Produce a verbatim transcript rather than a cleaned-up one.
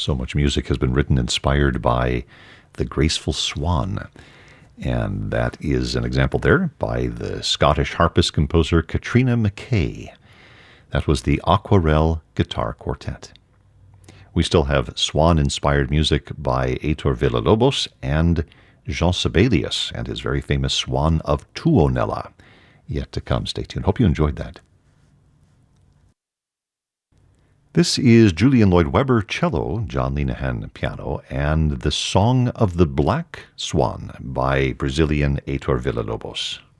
So much music has been written inspired by the graceful swan. And that is an example there by the Scottish harpist composer Katrina McKay. That was the Aquarelle Guitar Quartet. We still have swan-inspired music by Heitor Villa-Lobos and Jean Sibelius and his very famous Swan of Tuonela. Yet to come. Stay tuned. Hope you enjoyed that. This is Julian Lloyd Webber cello, John Linehan piano, and the Song of the Black Swan by Brazilian Heitor Villa-Lobos.